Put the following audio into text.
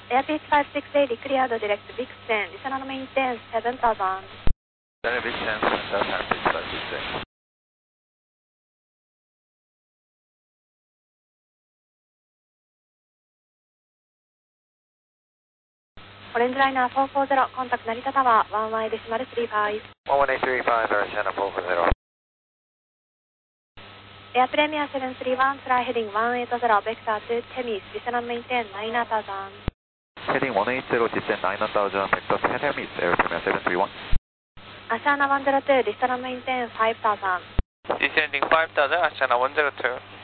Air Peach 568 cleared direct Vixen, Listener maintain 7000. Daniel Vixen, that's Air Peach 568. オレンジライナー440、コンタクト成田タワー、11デシマル35。 11835, Arizona 440. Air Premier 731, fly heading 180, vector to Temis, Listener maintain 9000. Heading 180, descend 9000, vector to Temis, Air Premier 731. Ashana 102, Listener maintain 5000. Descending 5000, Ashana 102.